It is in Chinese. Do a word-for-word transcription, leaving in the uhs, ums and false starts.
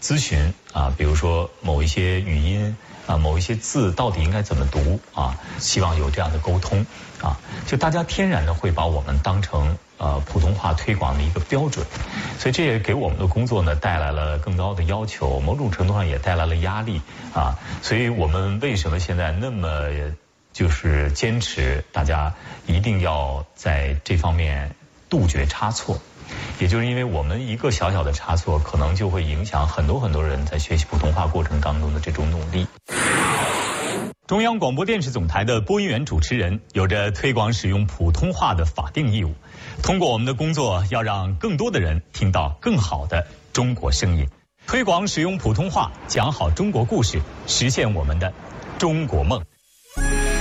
咨询啊，比如说某一些语音啊，某一些字到底应该怎么读啊，希望有这样的沟通啊，就大家天然的会把我们当成呃普通话推广的一个标准，所以这也给我们的工作呢带来了更高的要求，某种程度上也带来了压力啊，所以我们为什么现在那么就是坚持大家一定要在这方面杜绝差错，也就是因为我们一个小小的差错，可能就会影响很多很多人在学习普通话过程当中的这种努力。中央广播电视总台的播音员主持人有着推广使用普通话的法定义务，通过我们的工作，要让更多的人听到更好的中国声音，推广使用普通话，讲好中国故事，实现我们的中国梦。